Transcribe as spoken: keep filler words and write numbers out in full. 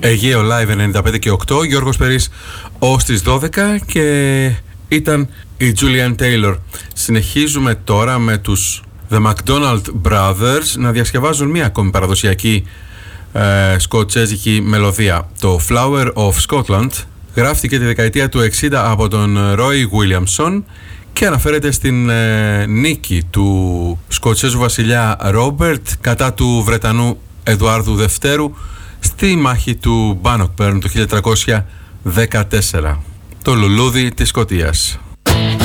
Αιγαίο Live ενενήντα πέντε και οκτώ, Γιώργος Περής ως τις δώδεκα και ήταν η Julian Taylor. Συνεχίζουμε τώρα με τους The McDonald Brothers να διασκευάζουν μία ακόμη παραδοσιακή ε, σκοτσέζικη μελωδία. Το Flower of Scotland γράφτηκε τη δεκαετία του εξήντα από τον Roy Williamson και αναφέρεται στην ε, νίκη του Σκοτσέζου βασιλιά Ρόμπερτ κατά του Βρετανού Εδουάρδου Δευτέρου στη μάχη του Bannockburn το χίλια τριακόσια δεκατέσσερα. Το λουλούδι της Σκωτίας.